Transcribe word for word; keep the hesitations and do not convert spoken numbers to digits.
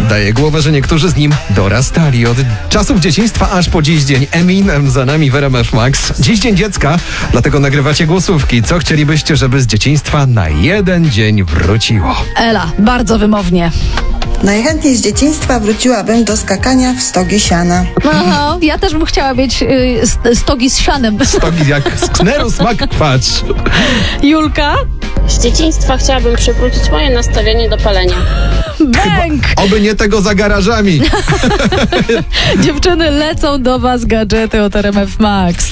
Daje głowę, że niektórzy z nim dorastali. Od czasów dzieciństwa aż po dziś dzień. Eminem za nami w R M F Max. Dziś Dzień Dziecka, dlatego nagrywacie głosówki. Co chcielibyście, żeby z dzieciństwa na jeden dzień wróciło? Ela, bardzo wymownie. Najchętniej z dzieciństwa wróciłabym do skakania w stogi siana. Aha, ja też bym chciała mieć y, st- stogi z sianem. Stogi jak z Kneru smak kwacz. Julka? Z dzieciństwa chciałabym przywrócić moje nastawienie do palenia. Bęk! Oby nie tego za garażami. Dziewczyny, lecą do was gadżety od R M F Max.